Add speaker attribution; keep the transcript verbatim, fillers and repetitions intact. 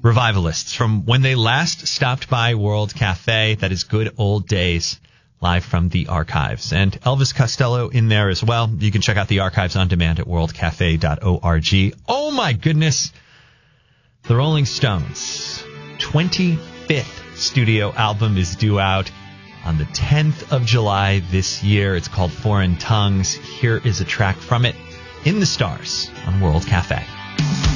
Speaker 1: Revivalists from when they last stopped by World Cafe. That is Good Old Days, live from the archives. And Elvis Costello in there as well. You can check out the archives on demand at world cafe dot org. Oh my goodness. The Rolling Stones' twenty-fifth studio album is due out on the tenth of July this year. It's called Foreign Tongues. Here is a track from it, In the Stars, on World Cafe.